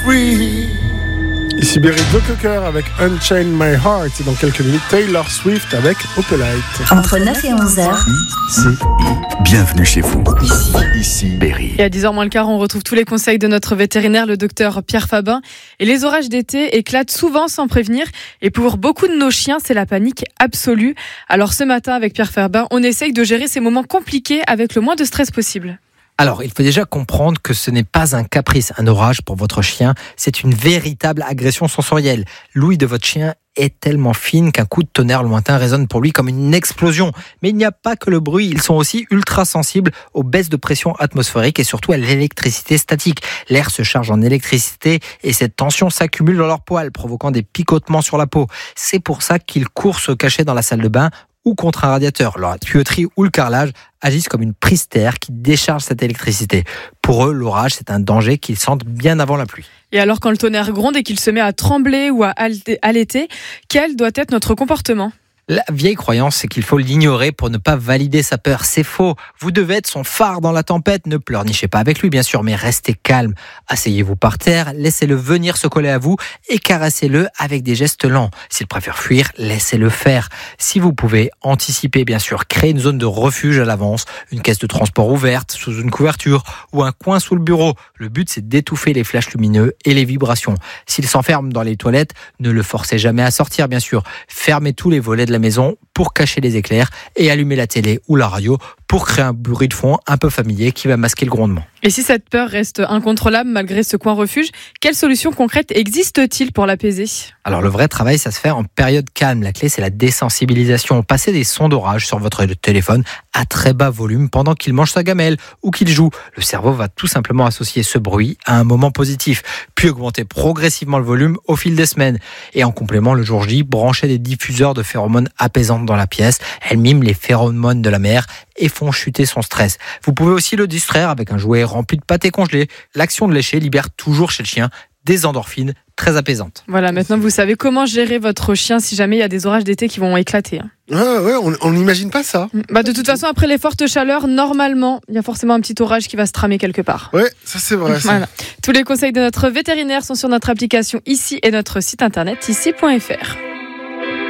free. Ici Berry The Cocker avec Unchain My Heart. Et dans quelques minutes, Taylor Swift avec Opelite. Entre 9 et 11 heures. Bienvenue chez vous. Ici Berry. Et à 10h moins le quart, on retrouve tous les conseils de notre vétérinaire, le docteur Pierre Fabin. Et les orages d'été éclatent souvent sans prévenir. Et pour beaucoup de nos chiens, c'est la panique absolue. Alors ce matin, avec Pierre Fabin, on essaye de gérer ces moments compliqués avec le moins de stress possible. Alors, il faut déjà comprendre que ce n'est pas un caprice, un orage pour votre chien. C'est une véritable agression sensorielle. L'ouïe de votre chien est tellement fine qu'un coup de tonnerre lointain résonne pour lui comme une explosion. Mais il n'y a pas que le bruit, ils sont aussi ultra sensibles aux baisses de pression atmosphérique et surtout à l'électricité statique. L'air se charge en électricité et cette tension s'accumule dans leurs poils, provoquant des picotements sur la peau. C'est pour ça qu'ils courent se cacher dans la salle de bain ou contre un radiateur. La tuyauterie ou le carrelage agissent comme une prise terre qui décharge cette électricité. Pour eux, l'orage, c'est un danger qu'ils sentent bien avant la pluie. Et alors quand le tonnerre gronde et qu'il se met à trembler ou à halter, quel doit être notre comportement ? La vieille croyance, c'est qu'il faut l'ignorer pour ne pas valider sa peur. C'est faux. Vous devez être son phare dans la tempête. Ne pleurnichez pas avec lui, bien sûr, mais restez calme. Asseyez-vous par terre, laissez-le venir se coller à vous et caressez-le avec des gestes lents. S'il préfère fuir, laissez-le faire. Si vous pouvez, anticipez, bien sûr. Créez une zone de refuge à l'avance, une caisse de transport ouverte, sous une couverture ou un coin sous le bureau. Le but, c'est d'étouffer les flashs lumineux et les vibrations. S'il s'enferme dans les toilettes, ne le forcez jamais à sortir, bien sûr. Fermez tous les volets de la maison pour cacher les éclairs et allumer la télé ou la radio pour créer un bruit de fond un peu familier qui va masquer le grondement. Et si cette peur reste incontrôlable malgré ce coin refuge, quelle solution concrète existe-t-il pour l'apaiser ? Alors le vrai travail, ça se fait en période calme. La clé, c'est la désensibilisation. Passez des sons d'orage sur votre téléphone à très bas volume pendant qu'il mange sa gamelle ou qu'il joue. Le cerveau va tout simplement associer ce bruit à un moment positif, puis augmenter progressivement le volume au fil des semaines. Et en complément, le jour J, branchez des diffuseurs de phéromones apaisantes dans la pièce. Elles miment les phéromones de la mère et font chuter son stress. Vous pouvez aussi le distraire avec un jouet rempli de pâté congelé. L'action de lécher libère toujours chez le chien des endorphines très apaisantes. Voilà, maintenant vous savez comment gérer votre chien si jamais il y a des orages d'été qui vont éclater. Ouais, on n'imagine pas ça. De toute façon, après les fortes chaleurs, normalement, il y a forcément un petit orage qui va se tramer quelque part. Ouais, ça c'est vrai. Ça. Voilà. Tous les conseils de notre vétérinaire sont sur notre application Ici et notre site internet ici.fr.